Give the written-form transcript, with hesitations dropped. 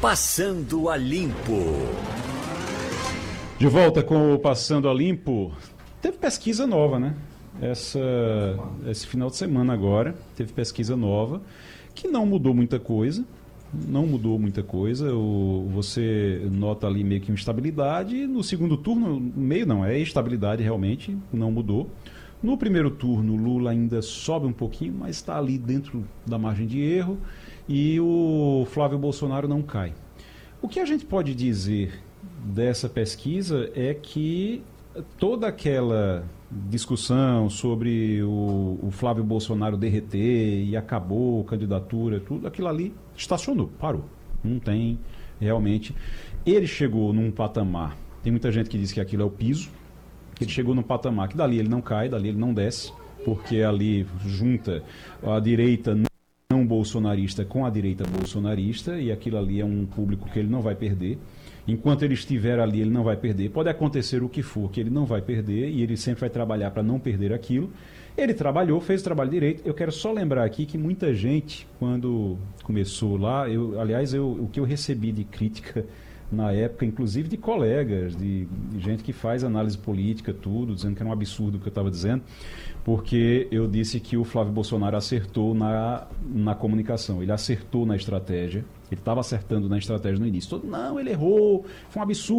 Passando a Limpo. De volta com o Passando a Limpo. Teve pesquisa nova, né? Esse final de semana agora, teve pesquisa nova, que não mudou muita coisa. Você nota ali meio que uma estabilidade. No segundo turno, meio não, é estabilidade realmente, não mudou. No primeiro turno, Lula ainda sobe um pouquinho, mas está ali dentro da margem de erro. E o Flávio Bolsonaro não cai. O que a gente pode dizer dessa pesquisa é que toda aquela discussão sobre o Flávio Bolsonaro derreter e acabou a candidatura, tudo aquilo ali estacionou, parou. Não tem realmente. Ele chegou num patamar, tem muita gente que diz que aquilo é o piso, ele chegou num patamar que dali ele não cai, dali ele não desce, porque ali junta a direita não bolsonarista com a direita bolsonarista, e aquilo ali é um público que ele não vai perder. Enquanto ele estiver ali, ele não vai perder. Pode acontecer o que for, que ele não vai perder, e ele sempre vai trabalhar para não perder aquilo. Ele trabalhou, fez o trabalho direito. Eu quero só lembrar aqui que muita gente, quando começou lá, o que eu recebi de crítica na época, inclusive de colegas, de gente que faz análise política, tudo, dizendo que era um absurdo o que eu estava dizendo, porque eu disse que o Flávio Bolsonaro acertou na comunicação, ele acertou na estratégia, ele estava acertando na estratégia no início. Não, ele errou, foi um absurdo.